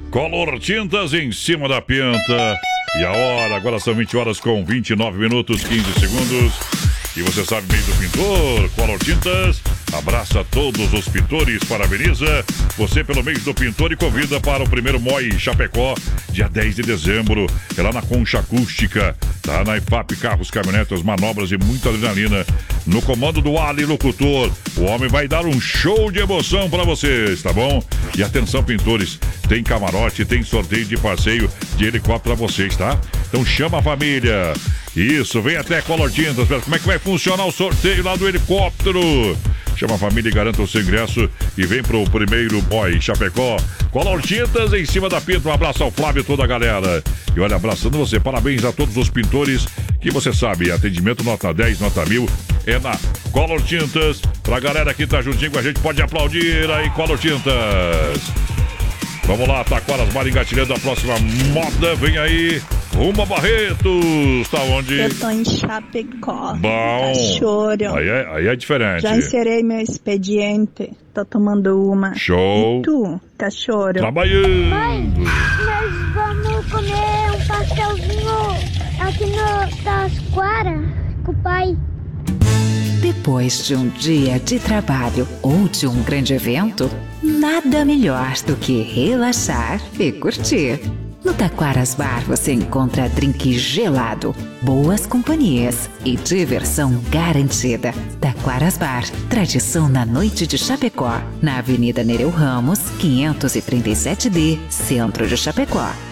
Color Tintas em cima da pinta. E a hora, agora são 20 horas com 29 minutos, 15 segundos. E você sabe meio do pintor, Color Tintas abraça todos os pintores, parabeniza você pelo mês do pintor e convida para o primeiro MOI Chapecó, dia 10 de dezembro. É lá na Concha Acústica, tá? Na IFAP, carros, caminhonetas, manobras e muita adrenalina. No comando do Ali Locutor, o homem vai dar um show de emoção para vocês, tá bom? E atenção, pintores, tem camarote, tem sorteio de passeio de helicóptero para vocês, tá? Então chama a família. Isso, vem até Color Tintas. Como é que vai funcionar o sorteio lá do helicóptero? Chama a família e garanta o seu ingresso e vem pro primeiro MOI Chapecó. Color Tintas em cima da pinta. Um abraço ao Flávio e toda a galera. E olha, abraçando você, parabéns a todos os pintores que você sabe, atendimento nota 10, nota 1000 é na Color Tintas. Pra galera que tá juntinho com a gente, pode aplaudir aí, Color Tintas. Vamos lá, Taquaras Mar engatilhando a próxima moda, vem aí. Rumo a Barretos, tá onde? Eu tô em Chapecó. Bom. Cachorro. Aí é diferente. Já encerrei meu expediente. Tô tomando uma. Show. E tu, cachorro? Trabalhando. Mãe, nós vamos comer um pastelzinho aqui no Taquara com o pai. Depois de um dia de trabalho ou de um grande evento, nada melhor do que relaxar e curtir. No Taquaras Bar você encontra drink gelado, boas companhias e diversão garantida. Taquaras Bar, tradição na noite de Chapecó, na Avenida Nereu Ramos, 537D, centro de Chapecó.